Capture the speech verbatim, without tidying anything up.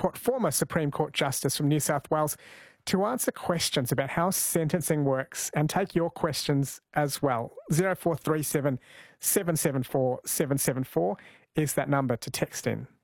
Court, former Supreme Court Justice from New South Wales, to answer questions about how sentencing works and take your questions as well. zero four three seven, seven seven four, seven seven four is that number to text in.